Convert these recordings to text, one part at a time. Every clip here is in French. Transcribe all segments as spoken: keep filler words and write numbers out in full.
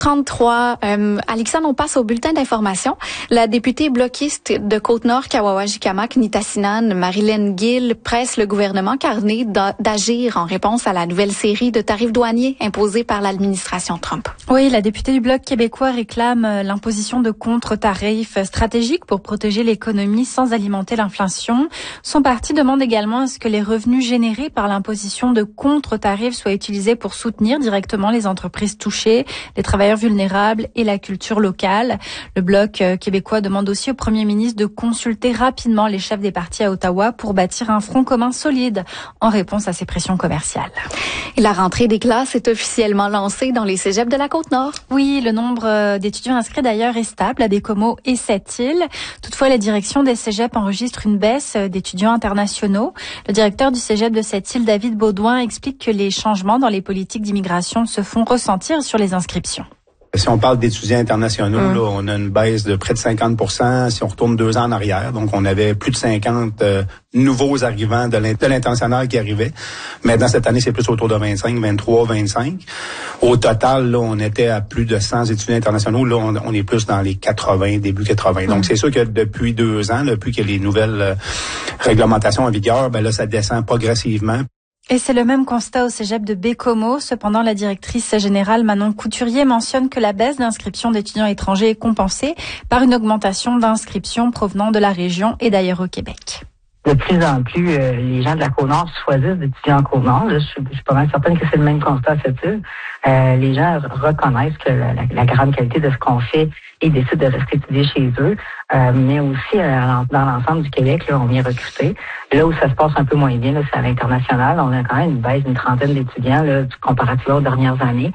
trente-trois. Euh, Alexandre, on passe au bulletin d'information. La députée bloquiste de Côte-Nord, Kawawa-Jikamak, Nitassinan, Marilyn Gill, presse le gouvernement Carney d'agir en réponse à la nouvelle série de tarifs douaniers imposés par l'administration Trump. Oui, la députée du Bloc québécois réclame l'imposition de contre-tarifs stratégiques pour protéger l'économie sans alimenter l'inflation. Son parti demande également à ce que les revenus générés par l'imposition de contre-tarifs soient utilisés pour soutenir directement les entreprises touchées, les travailleurs vulnérables et la culture locale. Le Bloc québécois demande aussi au Premier ministre de consulter rapidement les chefs des partis à Ottawa pour bâtir un front commun solide en réponse à ces pressions commerciales. Et la rentrée des classes est officiellement lancée dans les cégeps de la Côte-Nord. Oui, le nombre d'étudiants inscrits d'ailleurs est stable à Baie-Comeau et Sept-Îles. Toutefois, la direction des cégeps enregistre une baisse d'étudiants internationaux. Le directeur du cégep de Sept-Îles, David Baudouin, explique que les changements dans les politiques d'immigration se font ressentir sur les inscriptions. Si on parle d'étudiants internationaux, mmh. là, on a une baisse de près de cinquante pour cent si on retourne deux ans en arrière. Donc, on avait plus de cinquante euh, nouveaux arrivants de l'international qui arrivaient. Maintenant, cette année, c'est plus autour de vingt-cinq, vingt-trois, vingt-cinq. Au total, là, on était à plus de cent étudiants internationaux. Là, on, on est plus dans les quatre-vingts, début quatre-vingts. Mmh. Donc, c'est sûr que depuis deux ans, depuis que les nouvelles euh, réglementations en vigueur, ben là, ça descend progressivement. Et c'est le même constat au cégep de Baie-Comeau. Cependant, la directrice générale Manon Couturier mentionne que la baisse d'inscription d'étudiants étrangers est compensée par une augmentation d'inscriptions provenant de la région et d'ailleurs au Québec. De plus en plus, euh, les gens de la Côte-Nord choisissent d'étudier en Côte-Nord. Je, je suis pas mal certaine que c'est le même constat à cette île. Euh, les gens reconnaissent que la, la, la grande qualité de ce qu'on fait et décident de rester étudier chez eux. Euh, mais aussi, euh, dans l'ensemble du Québec, là, on vient recruter. Là où ça se passe un peu moins bien, là, c'est à l'international. On a quand même une baisse d'une trentaine d'étudiants là, comparativement aux dernières années.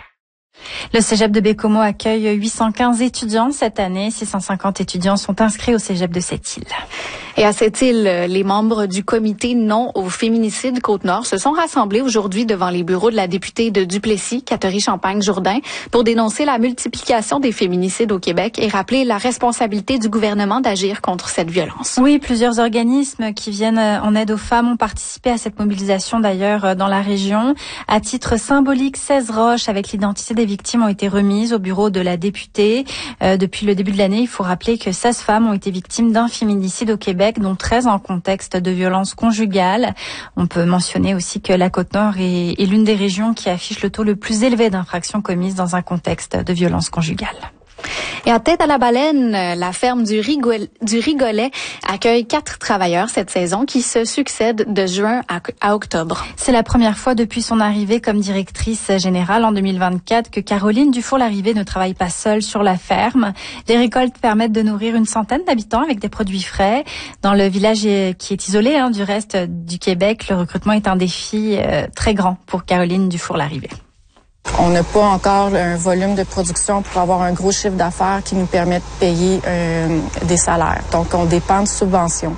Le cégep de Baie-Comeau accueille huit cent quinze étudiants cette année. six cent cinquante étudiants sont inscrits au cégep de Sept-Îles. Et à Sept-Îles, les membres du comité non au féminicide Côte-Nord se sont rassemblés aujourd'hui devant les bureaux de la députée de Duplessis, Catherine Champagne-Jourdain, pour dénoncer la multiplication des féminicides au Québec et rappeler la responsabilité du gouvernement d'agir contre cette violence. Oui, plusieurs organismes qui viennent en aide aux femmes ont participé à cette mobilisation d'ailleurs dans la région. À titre symbolique, seize roches avec l'identité des victimes ont été remises au bureau de la députée. Euh, depuis le début de l'année, il faut rappeler que seize femmes ont été victimes d'un féminicide au Québec, dont treize en contexte de violence conjugale. On peut mentionner aussi que la Côte-Nord est, est l'une des régions qui affiche le taux le plus élevé d'infractions commises dans un contexte de violence conjugale. Et à Tête-à-la-Baleine, la ferme du, Rigol- du Rigolet accueille quatre travailleurs cette saison qui se succèdent de juin à, à octobre. C'est la première fois depuis son arrivée comme directrice générale en deux mille vingt-quatre que Caroline Dufour-Larrivée ne travaille pas seule sur la ferme. Les récoltes permettent de nourrir une centaine d'habitants avec des produits frais. Dans le village qui est isolé hein, du reste du Québec, le recrutement est un défi euh, très grand pour Caroline Dufour-Larrivée. On n'a pas encore un volume de production pour avoir un gros chiffre d'affaires qui nous permet de payer euh, des salaires. Donc, on dépend de subventions.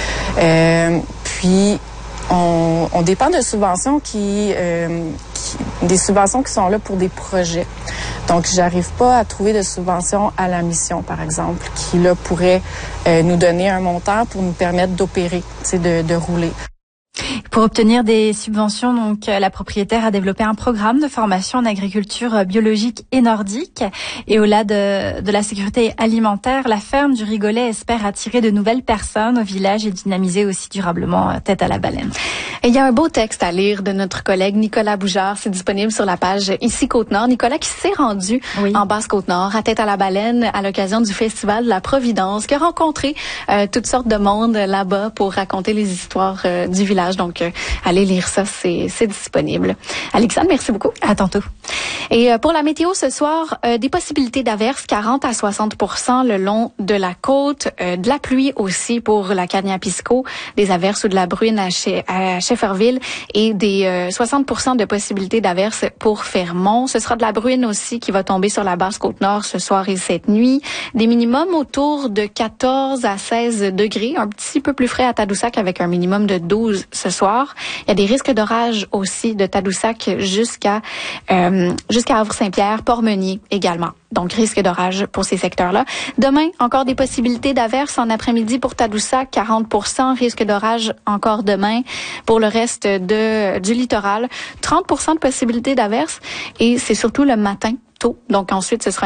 Euh, puis, on, on dépend de subventions qui, euh, qui, des subventions qui sont là pour des projets. Donc, j'arrive pas à trouver de subventions à la mission, par exemple, qui là pourrait euh, nous donner un montant pour nous permettre d'opérer, tu sais, de, de rouler. Pour obtenir des subventions, donc, la propriétaire a développé un programme de formation en agriculture biologique et nordique. Et au-delà de, de la sécurité alimentaire, la ferme du Rigolet espère attirer de nouvelles personnes au village et dynamiser aussi durablement Tête-à-la-Baleine. Et il y a un beau texte à lire de notre collègue Nicolas Boujard. C'est disponible sur la page Ici Côte-Nord. Nicolas qui s'est rendu oui. en Basse-Côte-Nord, à Tête-à-la-Baleine, à l'occasion du Festival de la Providence, qui a rencontré euh, toutes sortes de monde là-bas pour raconter les histoires euh, du village. Donc, euh, allez lire ça, c'est, c'est disponible. Alexandre, merci beaucoup. À tantôt. Et euh, pour la météo ce soir, euh, des possibilités d'averses quarante à soixante pour cent le long de la côte, euh, de la pluie aussi pour la Cagnapisco, des averses ou de la bruine à, Che- à Shefferville et des euh, soixante pour cent de possibilités d'averses pour Fermont. Ce sera de la bruine aussi qui va tomber sur la Basse-Côte-Nord ce soir et cette nuit. Des minimums autour de quatorze à seize degrés, un petit peu plus frais à Tadoussac avec un minimum de douze ce soir. Il y a des risques d'orage aussi de Tadoussac jusqu'à euh, jusqu'à Havre-Saint-Pierre, Port-Meunier également. Donc, risque d'orage pour ces secteurs-là. Demain, encore des possibilités d'averses en après-midi pour Tadoussac, quarante pour cent. Risque d'orage encore demain. Pour le reste de du littoral, trente pour cent de possibilités d'averses. Et c'est surtout le matin tôt. Donc, ensuite, ce sera